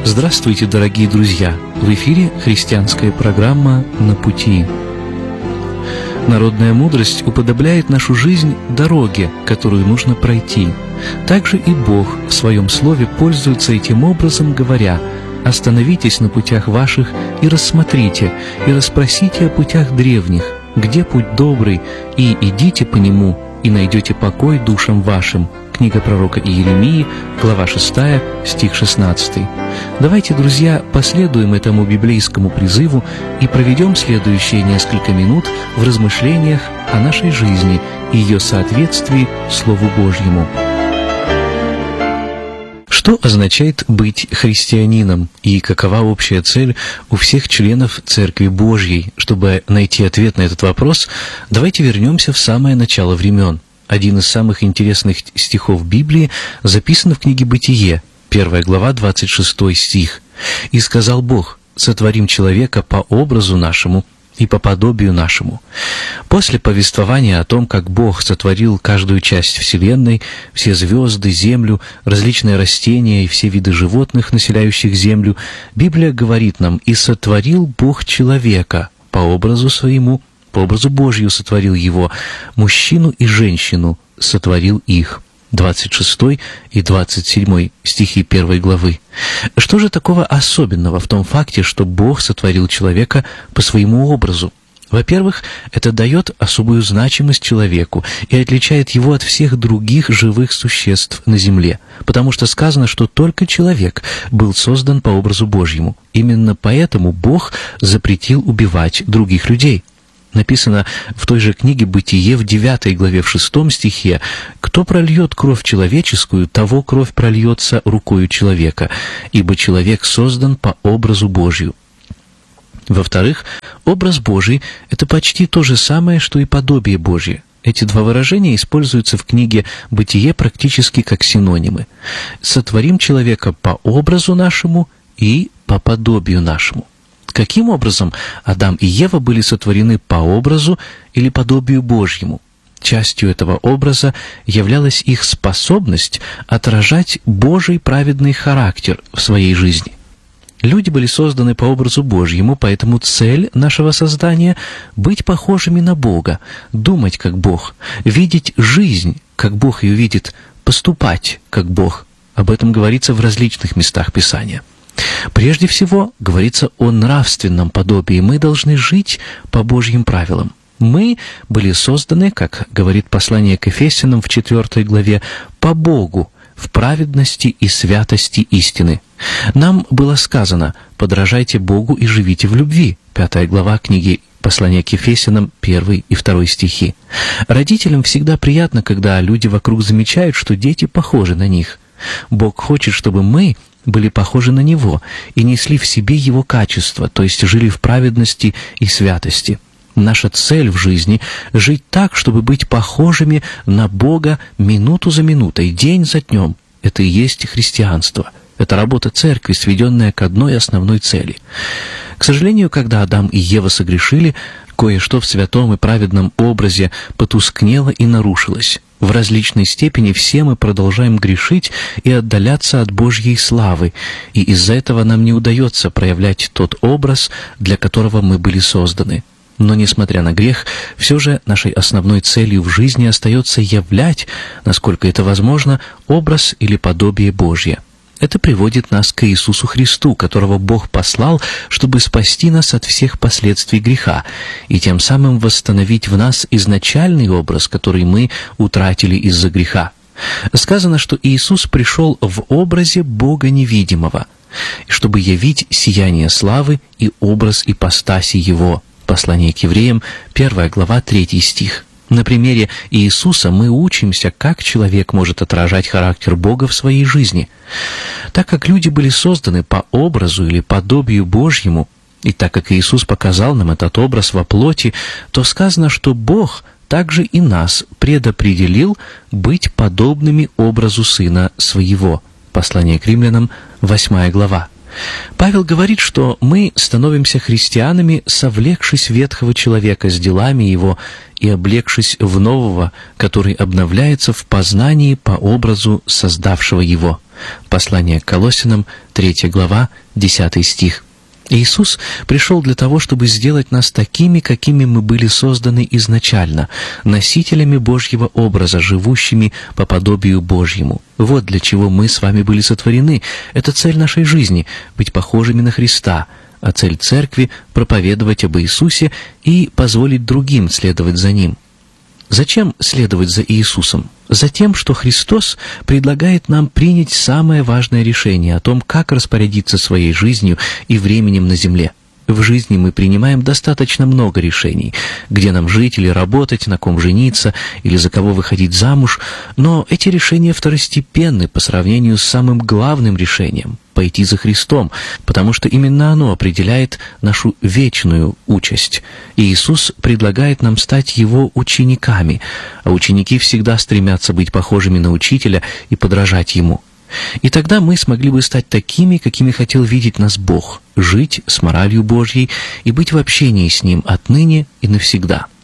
Здравствуйте, дорогие друзья! В эфире христианская программа «На пути». Народная мудрость уподобляет нашу жизнь дороге, которую нужно пройти. Также и Бог в Своем Слове пользуется этим образом, говоря: «Остановитесь на путях ваших и рассмотрите, и расспросите о путях древних, где путь добрый, и идите по нему, и найдете покой душам вашим». Книга пророка Иеремии, глава 6, стих 16. Давайте, друзья, последуем этому библейскому призыву и проведем следующие несколько минут в размышлениях о нашей жизни и ее соответствии Слову Божьему. Что означает быть христианином и какова общая цель у всех членов Церкви Божьей? Чтобы найти ответ на этот вопрос, давайте вернемся в самое начало времен. Один из самых интересных стихов Библии записан в книге «Бытие», 1 глава, 26 стих. «И сказал Бог: сотворим человека по образу нашему и по подобию нашему». После повествования о том, как Бог сотворил каждую часть Вселенной, все звезды, землю, различные растения и все виды животных, населяющих землю, Библия говорит нам: «И сотворил Бог человека по образу своему, по образу Божью сотворил его, мужчину и женщину сотворил их». 26 и 27 стихи 1 главы. Что же такого особенного в том факте, что Бог сотворил человека по своему образу? Во-первых, это дает особую значимость человеку и отличает его от всех других живых существ на земле, потому что сказано, что только человек был создан по образу Божьему. Именно поэтому Бог запретил убивать других людей. Написано в той же книге «Бытие» в 9 главе, в 6 стихе: «Кто прольет кровь человеческую, того кровь прольется рукою человека, ибо человек создан по образу Божию». Во-вторых, образ Божий — это почти то же самое, что и подобие Божье. Эти два выражения используются в книге «Бытие» практически как синонимы. «Сотворим человека по образу нашему и по подобию нашему». Каким образом Адам и Ева были сотворены по образу или подобию Божьему? Частью этого образа являлась их способность отражать Божий праведный характер в своей жизни. Люди были созданы по образу Божьему, поэтому цель нашего создания — быть похожими на Бога, думать как Бог, видеть жизнь, как Бог ее видит, поступать как Бог. Об этом говорится в различных местах Писания. Прежде всего, говорится о нравственном подобии. Мы должны жить по Божьим правилам. Мы были созданы, как говорит послание к Ефесянам в 4 главе, по Богу, в праведности и святости истины. Нам было сказано: подражайте Богу и живите в любви. 5 глава книги послания к Ефесянам, 1 и 2 стихи. Родителям всегда приятно, когда люди вокруг замечают, что дети похожи на них. Бог хочет, чтобы мы были похожи на Него и несли в себе Его качества, то есть жили в праведности и святости. Наша цель в жизни — жить так, чтобы быть похожими на Бога минуту за минутой, день за днем. Это и есть христианство. Это работа церкви, сведенная к одной основной цели. К сожалению, когда Адам и Ева согрешили, кое-что в святом и праведном образе потускнело и нарушилось. В различной степени все мы продолжаем грешить и отдаляться от Божьей славы, и из-за этого нам не удается проявлять тот образ, для которого мы были созданы. Но, несмотря на грех, все же нашей основной целью в жизни остается являть, насколько это возможно, образ или подобие Божье. Это приводит нас к Иисусу Христу, которого Бог послал, чтобы спасти нас от всех последствий греха и тем самым восстановить в нас изначальный образ, который мы утратили из-за греха. Сказано, что Иисус пришел в образе Бога невидимого, чтобы явить сияние славы и образ ипостаси Его. Послание к евреям, 1 глава, 3 стих. На примере Иисуса мы учимся, как человек может отражать характер Бога в своей жизни. Так как люди были созданы по образу или подобию Божьему, и так как Иисус показал нам этот образ во плоти, то сказано, что Бог также и нас предопределил быть подобными образу Сына Своего. Послание к римлянам, 8 глава. Павел говорит, что мы становимся христианами, совлекшись ветхого человека с делами его и облегшись в нового, который обновляется в познании по образу создавшего его. Послание к Колоссянам, 3 глава, 10 стих. Иисус пришел для того, чтобы сделать нас такими, какими мы были созданы изначально, носителями Божьего образа, живущими по подобию Божьему. Вот для чего мы с вами были сотворены. Это цель нашей жизни — быть похожими на Христа, а цель Церкви — проповедовать об Иисусе и позволить другим следовать за Ним. Зачем следовать за Иисусом? Затем, что Христос предлагает нам принять самое важное решение о том, как распорядиться своей жизнью и временем на земле. В жизни мы принимаем достаточно много решений, где нам жить или работать, на ком жениться или за кого выходить замуж, но эти решения второстепенны по сравнению с самым главным решением — пойти за Христом, потому что именно оно определяет нашу вечную участь. И Иисус предлагает нам стать Его учениками, а ученики всегда стремятся быть похожими на Учителя и подражать Ему. И тогда мы смогли бы стать такими, какими хотел видеть нас Бог, жить с моралью Божьей и быть в общении с Ним отныне и навсегда.